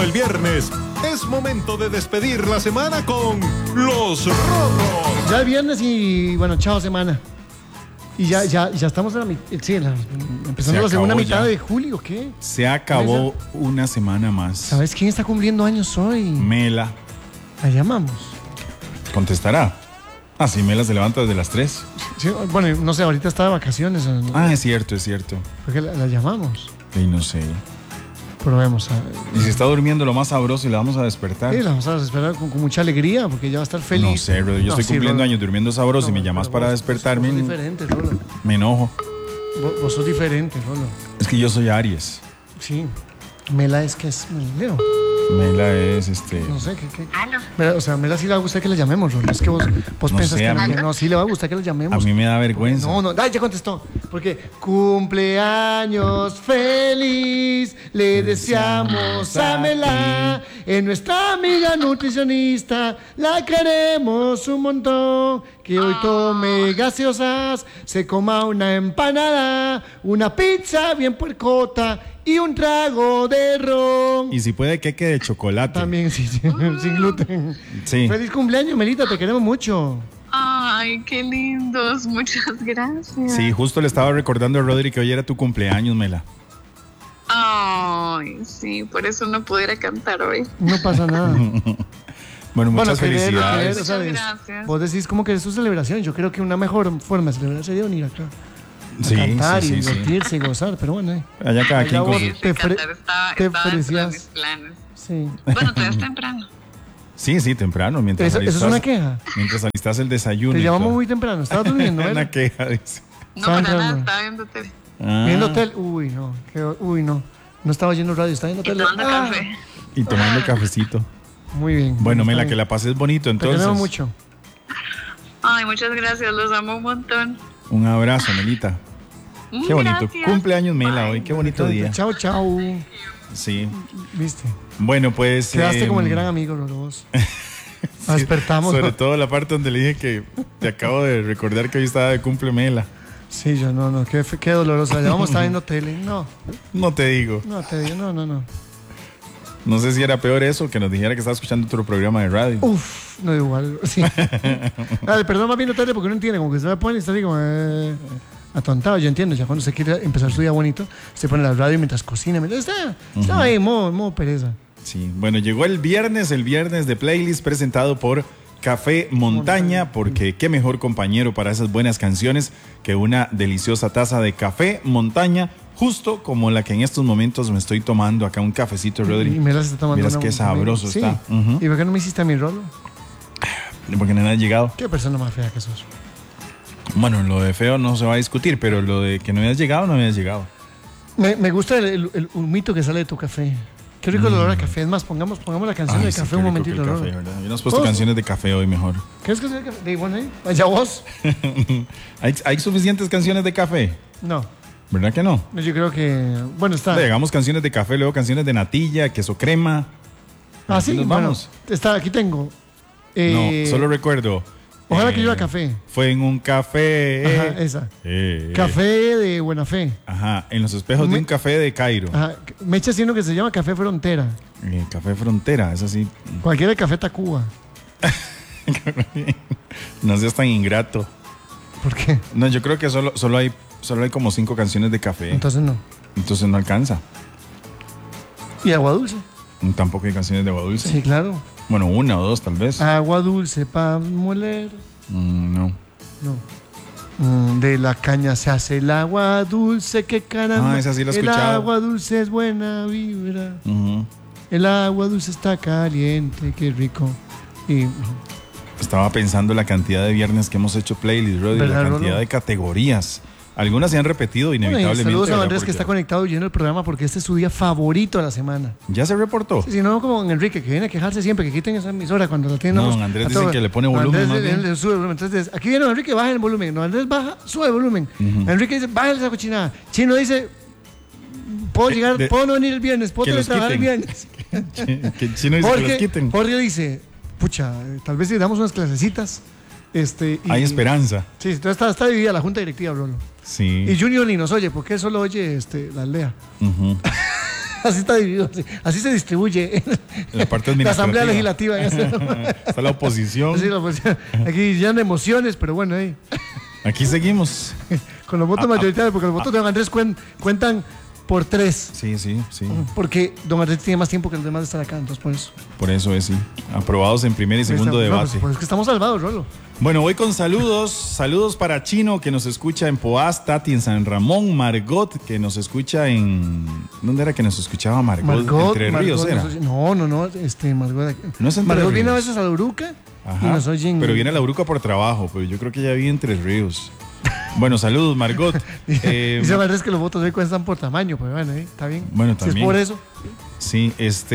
llegó el viernes. Es momento de despedir la semana con Los Rorros. Ya es viernes y bueno, chao semana. Y ya estamos en empezando la segunda mitad de julio, ¿qué? Se acabó una semana más. ¿Sabes quién está cumpliendo años hoy? Mela. La llamamos. Contestará. Sí, Mela se levanta desde las 3. Sí, bueno, no sé, ahorita está de vacaciones. ¿No? Es cierto. Porque la llamamos. Y no sé. Probemos. Y si está durmiendo lo más sabroso y la vamos a despertar. Sí, la vamos a despertar con mucha alegría porque ella va a estar feliz. No sé, Rolo, yo estoy cumpliendo años durmiendo sabroso y me llamas para despertarme. Vos sos diferente, Rolo. Me enojo. Vos sos diferente, Rolo. Es que yo soy Aries. Sí. Mela es Leo. Mela es No sé, ¿qué? Mela, o sea, a Mela sí le va a gustar que la llamemos, Rolo. Es que vos no pensás sé, que no, sí le va a gustar que la llamemos. A mí me da vergüenza. No, ya contestó. Porque cumpleaños feliz le deseamos a Mela. Es nuestra amiga nutricionista. La queremos un montón. Que hoy tome gaseosas, se coma una empanada, una pizza bien puercota y un trago de ron. Y si puede, queque de chocolate. También, sí, sin gluten. Sí. Feliz cumpleaños, Melita, te queremos mucho. Ay, qué lindos, muchas gracias. Sí, justo le estaba recordando a Rodri que hoy era tu cumpleaños, Mela. Ay, sí, por eso no pudiera cantar hoy. No pasa nada. Bueno, muchas felicidades. O sea, gracias. Vos decís como que es tu celebración. Yo creo que una mejor forma de celebrar sería venir acá. Sí, cantar y sí. divertirse y gozar, pero bueno. Allá cada quien con Sí, cantar estaba dentro de mis planes. Sí. Bueno, todavía es temprano. Sí, temprano. Mientras ¿Eso es una queja? Mientras alistas el desayuno. Te llamamos muy temprano. ¿Estabas durmiendo? Una queja, dice. No, para nada, estaba viendo tele. ¿Viendo tele? Uy, no. No estaba oyendo radio, estaba viendo tele. Tomando café. Y tomando cafecito. Muy bien. Bueno, Mela, que la pases bonito, entonces. Te queremos mucho. Ay, muchas gracias, los amo un montón. Un abrazo, Melita. Qué bonito. Gracias. Cumpleaños, Mela, hoy. Qué bonito día. Chao. Sí. ¿Viste? Bueno, pues. Quedaste como el gran amigo, Loros. Sí, despertamos. Sobre todo la parte donde le dije que te acabo de recordar que hoy estaba de cumple Mela. Sí, yo no. Qué doloroso. La llamamos, estaba viendo tele. No. No te digo. No te digo, no. No sé si era peor eso que nos dijera que estaba escuchando otro programa de radio. Uf, no igual. Sí. Dale, perdón, más viendo tele porque no entiende. Como que se me pone y está así como atontado. Yo entiendo, ya cuando se quiere empezar su día bonito, se pone la radio mientras cocina. Está ahí, modo pereza. Sí, bueno, llegó el viernes de playlist presentado por Café Montaña, porque qué mejor compañero para esas buenas canciones que una deliciosa taza de Café Montaña, justo como la que en estos momentos me estoy tomando acá, un cafecito, Rodri. Y me las está tomando. Miras qué sabroso está. ¿Y por qué no me hiciste a mi rolo? Porque no has llegado. Qué persona más fea que sos. Bueno, lo de feo no se va a discutir, pero lo de que no habías llegado, no habías llegado. Me gusta el humito que sale de tu café. Qué rico el olor a café. Es más, pongamos la canción de café un momentito. Café, ¿verdad? Yo no has puesto canciones de café hoy mejor. ¿Qué es canción de café? ¿De igual ahí? ¿Ya vos? ¿Hay suficientes canciones de café? No. ¿Verdad que no? Yo creo que... Bueno, está... Hagamos canciones de café, luego canciones de natilla, queso crema. Sí, nos vamos. Bueno, aquí tengo... No, solo recuerdo... Ojalá que lleva café. Fue en un café. Ajá, esa. Café de buena fe. Ajá, en los espejos de un café de Cairo. Ajá, me echa uno que se llama Café Frontera. Café Frontera, es así. Cualquiera de Café Tacuba. No seas tan ingrato. ¿Por qué? No, yo creo que solo hay como 5 canciones de café. Entonces no alcanza. ¿Y agua dulce? Tampoco hay canciones de agua dulce. Sí, claro. Bueno, 1 o 2 tal vez. Agua dulce para moler. No. De la caña se hace el agua dulce, que caramba. Esa sí la he el escuchado. Agua dulce es buena vibra. El agua dulce está caliente, qué rico. Y estaba pensando la cantidad de viernes que hemos hecho playlist, Rodri, la cantidad de categorías. Algunas se han repetido inevitablemente. Saludos a Andrés, que está conectado oyendo el programa porque este es su día favorito de la semana. ¿Ya se reportó? Sí, no como Enrique, que viene a quejarse siempre que quiten esa emisora cuando la tienen. No, Andrés dice que le pone volumen. Andrés le sube volumen. Entonces, aquí viene Enrique, baja el volumen. No, Andrés baja, sube el volumen. Enrique dice, baja esa cochinada. Chino dice, puedo no venir el viernes, puedo trabajar el viernes. Que Chino dice que los quiten. Jorge dice, pucha, tal vez si damos unas clasecitas. Hay esperanza. Sí, entonces está dividida la junta directiva, Bruno. Sí. Y Junior ni nos oye, porque solo oye la aldea. Así está dividido, así se distribuye La parte la administrativa. Asamblea Legislativa. Está la oposición. Sí, la oposición. Aquí ya no emociones, pero bueno, ahí. Aquí seguimos. Con los votos mayoritarios, porque los votos de don Andrés cuentan por 3. Sí, sí, sí. Porque don Andrés tiene más tiempo que los demás de estar acá, entonces por eso. Por eso es, sí. Aprobados en primer y segundo Ahí está. debate. No, pues es que estamos salvados, Rolo. Bueno, voy con saludos. Saludos para Chino, que nos escucha en Poás, Tati en San Ramón, Margot, que nos escucha en... ¿Dónde era que nos escuchaba Margot? Entre Ríos, ¿era? No, Margot. No es Entre Margot viene a Ríos. veces a la Uruca y Ajá, nos oyen. pero viene a la Uruca por trabajo, pero yo creo que ya vive en Tres Ríos. Bueno, saludos, Margot. Dice don Andrés que los votos hoy cuestan por tamaño, pues bueno, está bien. Bueno, Si también. es por eso. Sí,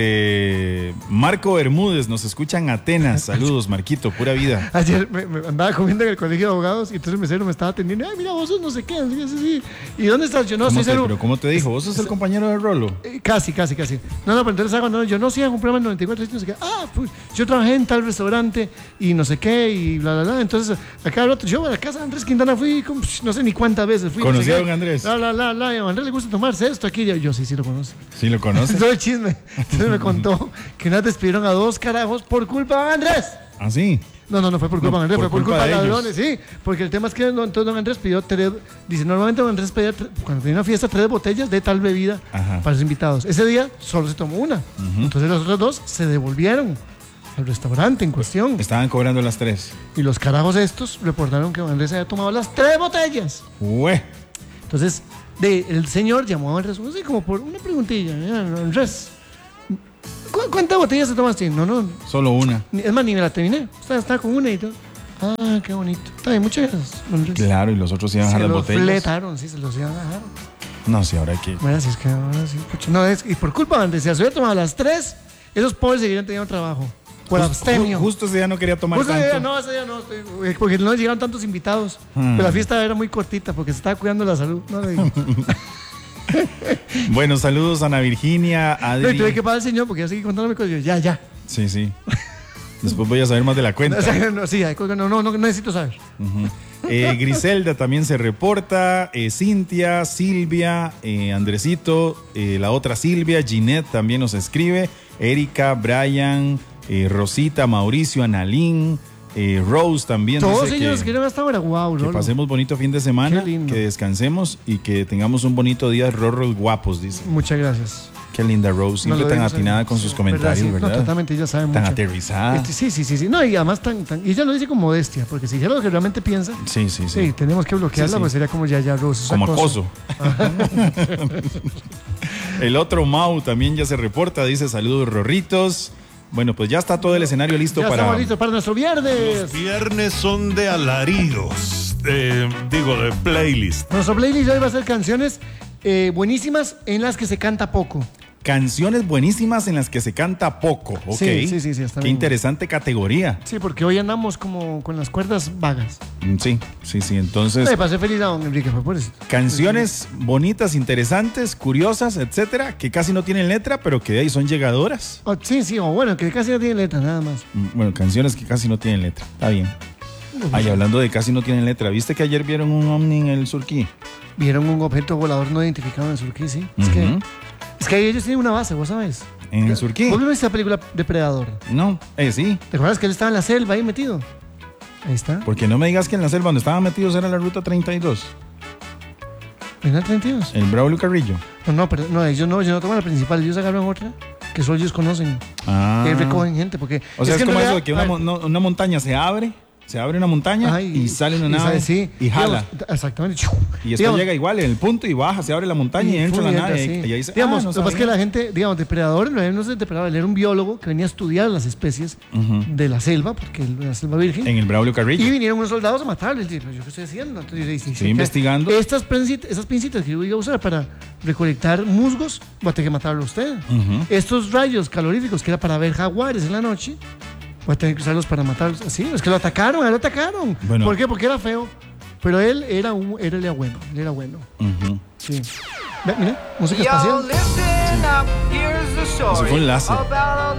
Marco Bermúdez nos escucha en Atenas. Saludos, Marquito, pura vida. Ayer me andaba comiendo en el colegio de abogados y entonces el mesero me estaba atendiendo. Ay, mira, vos sos no sé qué. Sí. ¿Y dónde estás? Yo no soy cero. ¿Pero cómo te dijo? ¿Vos sos el compañero de Rolo? Casi. No, pero entonces hago, yo no sé, compré en 94, no sé qué. Pues yo trabajé en tal restaurante y no sé qué y bla, bla, bla. Entonces, acá el otro, yo a la casa de Andrés Quintana fui, no sé ni cuántas veces fui. ¿Conocí no sé a qué. don Andrés? Y a Andrés le gusta tomarse esto aquí. Yo sí lo conozco. Sí, lo conoces. Todo el chisme. Entonces me contó que una vez despidieron a 2 carajos por culpa de Andrés. ¿Ah, sí? No fue por culpa de Andrés, por fue por culpa de culpa de ellos. ladrones, sí. Porque el tema es que entonces don Andrés pidió 3, dice, normalmente don Andrés pedía, cuando tenía una fiesta, 3 botellas de tal bebida Ajá. para los invitados. Ese día solo se tomó una. Entonces los otros 2 se devolvieron al restaurante en cuestión. Estaban cobrando las 3. Y los carajos estos reportaron que don Andrés había tomado las 3 botellas. Ué. Entonces, el señor llamó a don Andrés, no sé, como por una preguntilla. Don Andrés, ¿cuántas botellas se tomaste? No. Solo una. Es más, ni me la terminé. Estaba con una y todo. Ah, qué bonito. Está bien, muchas gracias, don Andrés. Claro, y los otros iban a dejar Se las los botellas. fletaron, sí, se los iban a dejar. No, sí, ahora hay que... Bueno, si es que ahora sí. Pucha, no, y por culpa de Andrés, si se hubiera tomado las 3, esos pobres seguirían teniendo trabajo. Por abstemio. Justo ese día no quería tomar Justo tanto. ese día no, porque no llegaron tantos invitados. Pero la fiesta era muy cortita porque se estaba cuidando la salud. No le digo. Bueno, saludos a Ana Virginia, No, Adri. y tuve que pagar al señor porque ya seguí contándome cosas. Yo, ya. Sí. Después voy a saber más de la cuenta. O sea, no, sí, hay cosas que no necesito saber. Griselda también se reporta, Cintia, Silvia, Andresito, la otra Silvia, Ginette también nos escribe, Erika, Brian, Rosita, Mauricio, Analín, Rose también. Todos dice ellos que, quieren hasta ahora. Wow, que Rolo. pasemos bonito fin de semana, Qué lindo. que descansemos y que tengamos un bonito día de Rorros guapos, dice. Muchas gracias. Qué linda Rose, siempre Nos lo tan dimos atinada ahí. con sus comentarios, Sí. ¿verdad? No, totalmente, ella sabe Tan mucho. aterrizada. Sí. No, y además y ella lo dice con modestia, porque si dijera lo que realmente piensa, Sí. tenemos que bloquearla, Sí. pues sería como ya Rose. esa Como cosa. acoso. El otro Mau también ya se reporta, dice saludos Rorritos. Bueno, pues ya está todo el escenario listo Ya para... estamos listos para nuestro viernes. Los viernes son de alaridos. De playlist. Nuestro playlist hoy va a ser canciones buenísimas en las que se canta poco. Canciones buenísimas en las que se canta poco. Ok. Sí, está Qué bien. interesante categoría. Sí, porque hoy andamos como con las cuerdas vagas. Sí. Entonces, Me pasé feliz a don Enrique, fue por eso. canciones bonitas, interesantes, curiosas, etcétera, que casi no tienen letra, pero que de ahí son llegadoras. Sí, o bueno, que casi no tiene letra, nada más. Bueno, canciones que casi no tienen letra. Está bien. Ay, hablando de casi no tienen letra, ¿viste que ayer vieron un ovni en el Surquí? Vieron un objeto volador no identificado en el Surquí, sí. Es que ahí ellos tienen una base, vos sabes. ¿En el Surquí? ¿Vos no viste esa película Depredador? No, sí. ¿Te acuerdas que él estaba en la selva ahí metido? Ahí está. Porque no me digas que en la selva donde estaban metidos era la ruta 32, ¿En el 32? el Braulio Carrillo. No, ellos no toman la principal, ellos agarran otra que solo ellos conocen. Que recogen gente, porque... O sea, es que en como eso realidad- de que una montaña se abre una montaña y sale una nave y jala. Digamos, exactamente. Y esto llega igual en el punto y baja, se abre la montaña y entra la nave. Y ahí se, digamos, no lo que pasa es sabía. que la gente, digamos, depredador, no es depredador, él era un biólogo que venía a estudiar las especies de la selva, porque la selva virgen. En el Braulio Carrillo. Y vinieron unos soldados a matarlo. Y ¿yo qué estoy haciendo? Entonces yo le dije, Estoy investigando. Esas pincitas que yo voy a usar para recolectar musgos, voy a tener que matarlo a usted. Estos rayos caloríficos que era para ver jaguares en la noche, voy a tener que usarlos para matarlos. Así, es que lo atacaron. Bueno. ¿Por qué? Porque era feo. Pero él era bueno. Él era bueno. Sí. Mira, música espacial. Eso fue un láser.